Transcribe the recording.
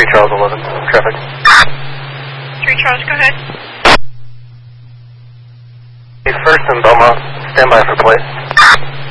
Charles 11, traffic. 3 Charles, go ahead. First in Belmont, stand by for plate.